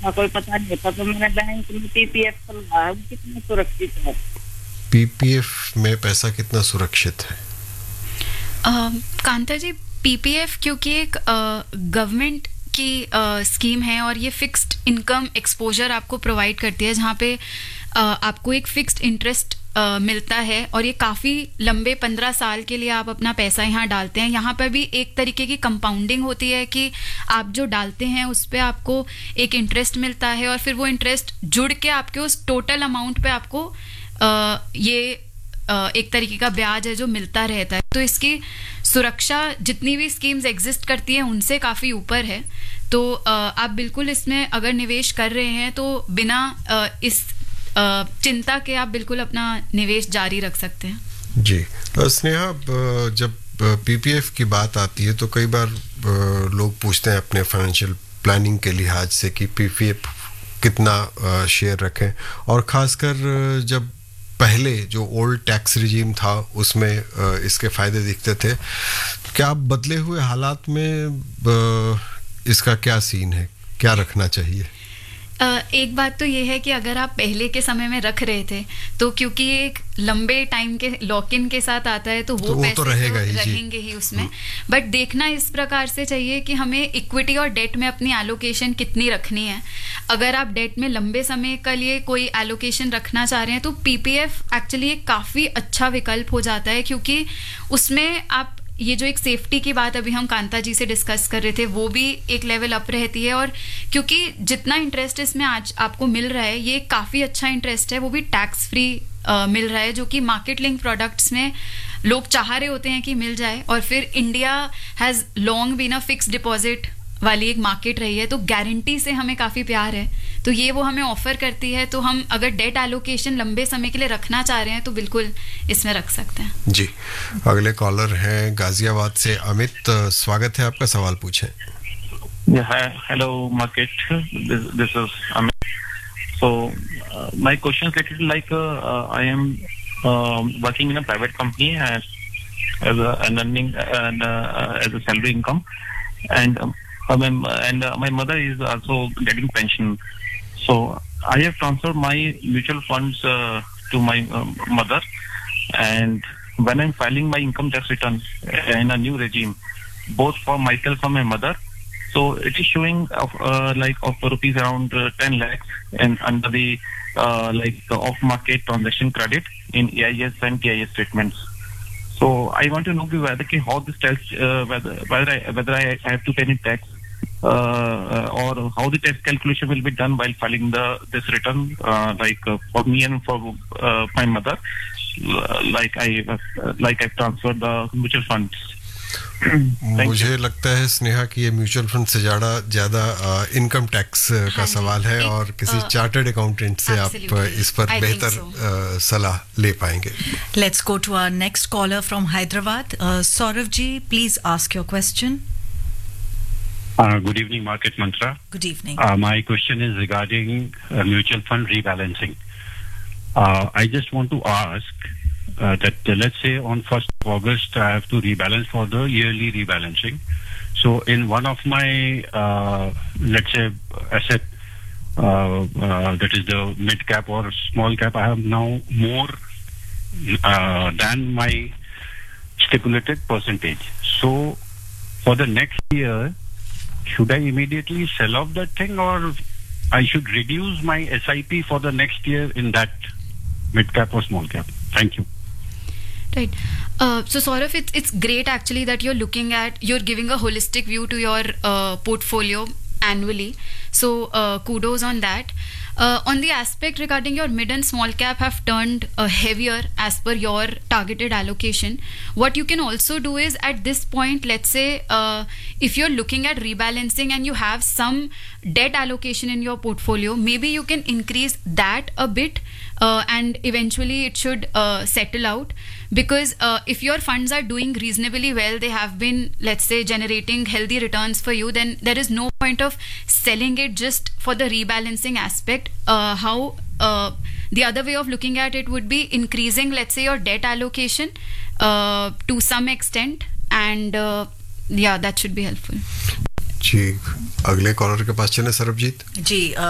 का कोई पता नहीं होता, तो मैंने बैंक में पीपीएफ खोला है, कितना सुरक्षित है? पीपीएफ में पैसा कितना सुरक्षित है? कांता जी, पीपीएफ क्योंकि एक गवर्नमेंट की स्कीम है और ये फिक्स्ड इनकम एक्सपोजर आपको प्रोवाइड करती है, जहाँ पे आपको एक फिक्स्ड इंटरेस्ट मिलता है और ये काफ़ी लंबे 15 साल के लिए आप अपना पैसा यहाँ डालते हैं. यहाँ पर भी एक तरीके की कंपाउंडिंग होती है कि आप जो डालते हैं उस पर आपको एक इंटरेस्ट मिलता है और फिर वो इंटरेस्ट जुड़ के आपके उस टोटल अमाउंट पे आपको ये एक तरीके का ब्याज है जो मिलता रहता है. तो इसकी सुरक्षा जितनी भी स्कीम्स एग्जिस्ट करती हैं उनसे काफ़ी ऊपर है. तो आप बिल्कुल इसमें अगर निवेश कर रहे हैं तो बिना इस चिंता के आप बिल्कुल अपना निवेश जारी रख सकते हैं. जी स्नेहा, जब पीपीएफ की बात आती है तो कई बार लोग पूछते हैं अपने फाइनेंशियल प्लानिंग के लिहाज से कि पीपीएफ कितना शेयर रखें, और ख़ासकर जब पहले जो ओल्ड टैक्स रिजीम था उसमें इसके फ़ायदे दिखते थे. क्या बदले हुए हालात में इसका क्या सीन है, क्या रखना चाहिए? एक बात तो ये है कि अगर आप पहले के समय में रख रहे थे तो क्योंकि एक लंबे टाइम के लॉक इन के साथ आता है तो वो पैसे तो रहेंगे ही उसमें. बट देखना इस प्रकार से चाहिए कि हमें इक्विटी और डेट में अपनी एलोकेशन कितनी रखनी है. अगर आप डेट में लंबे समय के लिए कोई एलोकेशन रखना चाह रहे हैं तो पीपीएफ एक्चुअली एक काफ़ी अच्छा विकल्प हो जाता है, क्योंकि उसमें आप ये जो एक सेफ्टी की बात अभी हम कांता जी से डिस्कस कर रहे थे वो भी एक लेवल अप रहती है. और क्योंकि जितना इंटरेस्ट इसमें आज आपको मिल रहा है ये काफ़ी अच्छा इंटरेस्ट है, वो भी टैक्स फ्री मिल रहा है, जो कि मार्केट लिंक प्रोडक्ट्स में लोग चाह रहे होते हैं कि मिल जाए. और फिर India has long been a fix deposit वाली एक मार्केट रही है, तो गारंटी से हमें काफ़ी प्यार है, तो ये वो हमें ऑफर करती है. तो हम अगर डेट एलोकेशन लंबे समय के लिए रखना चाह रहे हैं तो बिल्कुल इसमें रख सकते हैं. जी, अगले कॉलर हैं गाजियाबाद से अमित. स्वागत है आपका, सवाल पूछें. Hello market, this is Amit. So my question is related like I am working in a private company as an earning and as a salary income, and my mother is also getting pension. So I have transferred my mutual funds to my mother, and when I'm filing my income tax return in a new regime, both for myself and my mother, so it is showing of rupees around 10 lakhs and under the off market transaction credit in EIS and TIS statements. So I want to know whether how this tells whether I have to pay any tax or how the tax calculation will be done while filing this return for me and for my mother, like I've transferred the mutual funds. मुझे लगता है स्नेहा कि ये mutual fund से ज़्यादा income tax का सवाल है और किसी चार्टर्ड अकाउंटेंट से आप इस पर बेहतर सलाह ले पाएंगे. Let's go to our next collar from Hyderabad. Saurabh ji, please ask your question. Good evening, Market Mantra. Good evening. My question is regarding mutual fund rebalancing. I just want to ask that let's say on 1st of August I have to rebalance for the yearly rebalancing. So in one of my let's say asset that is the mid cap or small cap, I have now more than my stipulated percentage. So for the next year, should I immediately sell off that thing, or I should reduce my SIP for the next year in that mid cap or small cap? Thank you. Right. So Saurav, it's great actually that you're giving a holistic view to your portfolio annually. So kudos on that. On the aspect regarding your mid and small cap have turned heavier as per your targeted allocation, what you can also do is at this point, let's say if you're looking at rebalancing and you have some debt allocation in your portfolio, maybe you can increase that a bit and eventually it should settle out. Because if your funds are doing reasonably well, they have been, let's say, generating healthy returns for you, then there is no point of selling it just for the rebalancing aspect. The other way of looking at it would be increasing, let's say, your debt allocation to some extent, and yeah, that should be helpful. जी, अगले collar के पास चले सरबजीत जी.